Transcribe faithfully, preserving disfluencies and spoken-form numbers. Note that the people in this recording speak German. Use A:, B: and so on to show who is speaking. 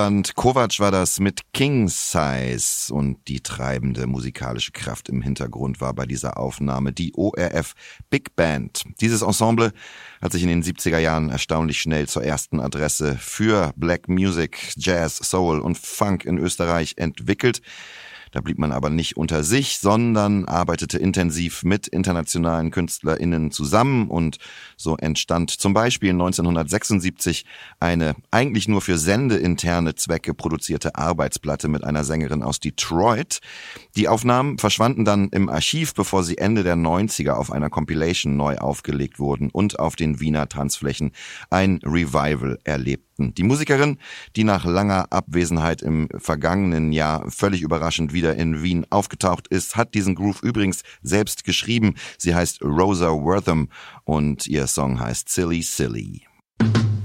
A: Roland Kovac war das mit King Size und die treibende musikalische Kraft im Hintergrund war bei dieser Aufnahme die O R F Big Band. Dieses Ensemble hat sich in den siebziger Jahren erstaunlich schnell zur ersten Adresse für Black Music, Jazz, Soul und Funk in Österreich entwickelt. Da blieb man aber nicht unter sich, sondern arbeitete intensiv mit internationalen KünstlerInnen zusammen und so entstand zum Beispiel neunzehnhundertsechsundsiebzig eine eigentlich nur für sendeinterne Zwecke produzierte Arbeitsplatte mit einer Sängerin aus Detroit. Die Aufnahmen verschwanden dann im Archiv, bevor sie Ende der neunziger auf einer Compilation neu aufgelegt wurden und auf den Wiener Tanzflächen ein Revival erlebten. Die Musikerin, die nach langer Abwesenheit im vergangenen Jahr völlig überraschend wieder in Wien aufgetaucht ist, hat diesen Groove übrigens selbst geschrieben. Sie heißt Rosa Wortham und ihr Song heißt Silly Silly.